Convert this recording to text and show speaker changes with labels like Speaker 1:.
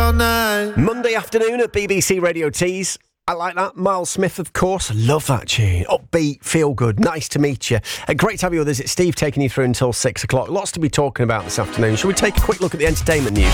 Speaker 1: all night.
Speaker 2: Monday afternoon at BBC Radio Tees. I like that. Miles Smith, of course. Love that tune. Upbeat, feel good. Nice to meet you. Great to have you with us. It's Steve taking you through until 6 o'clock. Lots to be talking about this afternoon. Shall we take a quick look at the entertainment news?